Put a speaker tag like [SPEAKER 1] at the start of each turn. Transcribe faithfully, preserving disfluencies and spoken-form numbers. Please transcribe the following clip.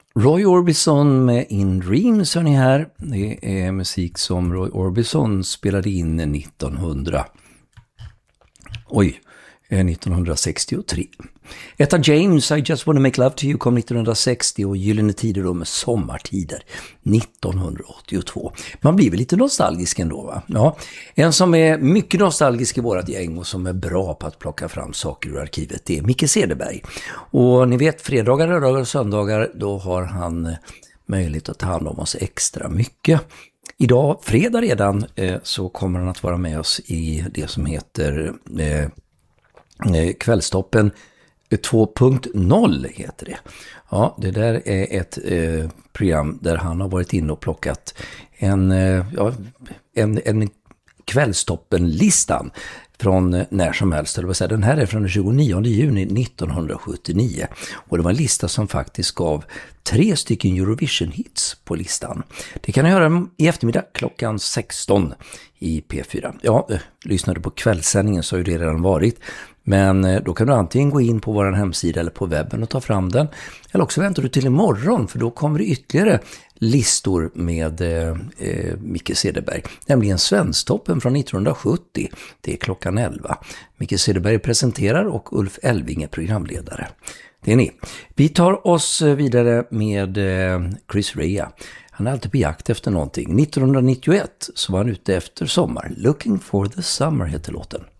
[SPEAKER 1] Roy Orbison med In Dreams hör ni här. Det är musik som Roy Orbison spelade in nittonhundra. Oj, nittonhundrasextiotre. Etta James, I Just Wanna Make Love To You kom nittonhundrasextio och Gyllene Tider då med Sommartider nittonhundraåttiotvå. Man blir väl lite nostalgisk ändå, va? Ja, en som är mycket nostalgisk i vårat gäng och som är bra på att plocka fram saker ur arkivet, det är Micke Cederberg. Och ni vet, fredagar, lördagar och söndagar, då har han möjlighet att ta hand om oss extra mycket. Idag, fredag redan, så kommer han att vara med oss i det som heter eh, Kvällstoppen två punkt noll heter det. Ja, det där är ett eh, program där han har varit inne och plockat en, eh, ja, en, en Kvällstoppen-listan från när som helst. Det vill säga, den här är från den tjugonionde juni nittonhundrasjuttionio och det var en lista som faktiskt gav tre stycken Eurovision-hits på listan. Det kan jag göra i eftermiddag klockan sexton i P fyra. Ja, eh, lyssnade på kvällssändningen så har ju det redan varit. Men då kan du antingen gå in på vår hemsida eller på webben och ta fram den. Eller också väntar du till imorgon, för då kommer det ytterligare listor med eh, Micke Cederberg. Nämligen Svensktoppen från nittonhundrasjuttio. Det är klockan elva. Micke Cederberg presenterar och Ulf Elving är programledare. Det är ni. Vi tar oss vidare med eh, Chris Rea. Han är alltid på jakt efter någonting. nittonhundranittioett så var han ute efter sommar. Looking for the Summer heter låten.